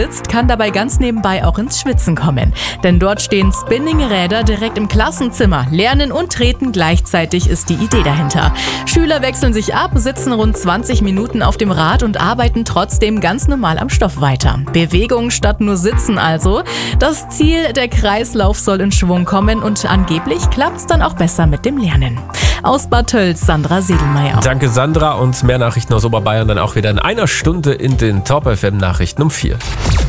sitzt, kann dabei ganz nebenbei auch ins Schwitzen kommen. Denn dort stehen Spinning-Räder direkt im Klassenzimmer. Lernen und Treten gleichzeitig ist die Idee dahinter. Schüler wechseln sich ab, sitzen rund 20 Minuten auf dem Rad und arbeiten trotzdem ganz normal am Stoff weiter. Bewegung statt nur Sitzen also. Das Ziel, der Kreislauf soll in Schwung kommen und angeblich klappt's dann auch besser mit dem Lernen. Aus Bad Tölz, Sandra Sedelmeier. Danke Sandra, und mehr Nachrichten aus Oberbayern dann auch wieder in einer Stunde in den Top FM Nachrichten um 4.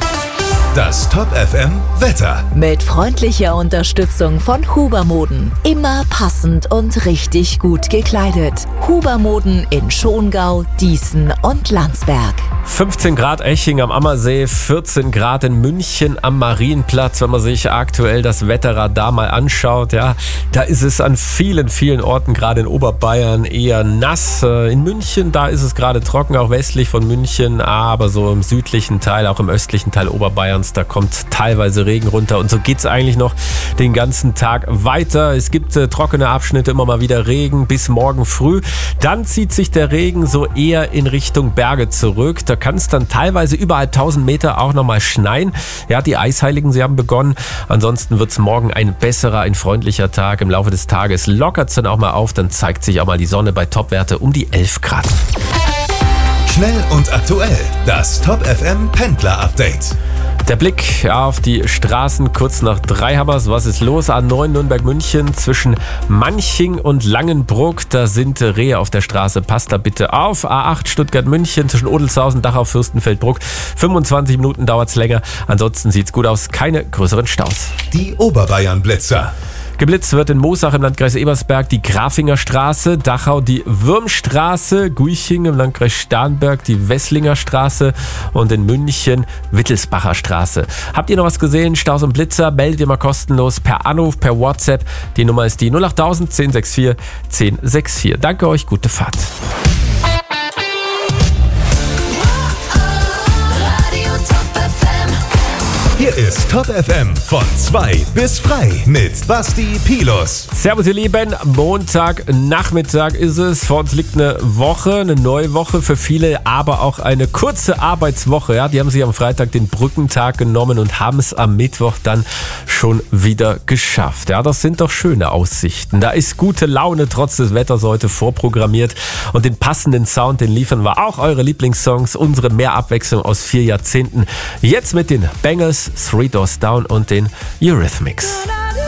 Das Top FM Wetter. Mit freundlicher Unterstützung von Huber Moden. Immer passend und richtig gut gekleidet. Huber Moden in Schongau, Dießen und Landsberg. 15 Grad Eching am Ammersee, 14 Grad in München am Marienplatz. Wenn man sich aktuell das Wetterradar mal anschaut, ja, da ist es an vielen, vielen Orten, gerade in Oberbayern, eher nass. In München, da ist es gerade trocken, auch westlich von München, aber so im südlichen Teil, auch im östlichen Teil Oberbayerns, da kommt teilweise Regen runter. Und so geht es eigentlich noch den ganzen Tag weiter. Es gibt trockene Abschnitte, immer mal wieder Regen bis morgen früh. Dann zieht sich der Regen so eher in Richtung Berge zurück. Da kann es dann teilweise überall 1000 Meter auch nochmal schneien. Ja, die Eisheiligen, sie haben begonnen. Ansonsten wird es morgen ein besserer, ein freundlicher Tag. Im Laufe des Tages lockert es dann auch mal auf. Dann zeigt sich auch mal die Sonne bei Topwerte um die 11 Grad. Schnell und aktuell. Das Top FM Pendler Update. Der Blick auf die Straßen kurz nach Dreihammers. Was ist los? A9 Nürnberg-München zwischen Manching und Langenbruck. Da sind Rehe auf der Straße. Passt da bitte auf. A8 Stuttgart-München zwischen Odelshausen, Dachau, Fürstenfeldbruck. 25 Minuten dauert es länger. Ansonsten sieht es gut aus. Keine größeren Staus. Die Oberbayern-Blitzer. Geblitzt wird in Moosach im Landkreis Ebersberg die Grafinger Straße, Dachau die Würmstraße, Guiching im Landkreis Starnberg die Wesslinger Straße und in München Wittelsbacher Straße. Habt ihr noch was gesehen? Staus und Blitzer? Meldet ihr mal kostenlos per Anruf, per WhatsApp. Die Nummer ist die 08000 1064 1064. Danke euch, gute Fahrt. Hier ist Top FM von 2 bis frei mit Basti Pilus. Servus ihr Lieben, Montagnachmittag ist es. Vor uns liegt eine Woche, eine neue Woche für viele, aber auch eine kurze Arbeitswoche. Ja, die haben sich am Freitag den Brückentag genommen und haben es am Mittwoch dann schon wieder geschafft. Ja, das sind doch schöne Aussichten. Da ist gute Laune trotz des Wetters heute vorprogrammiert. Und den passenden Sound, den liefern wir auch eure Lieblingssongs, unsere Mehrabwechslung aus 4 Jahrzehnten. Jetzt mit den Bangles, Three Doors Down und den Eurythmics.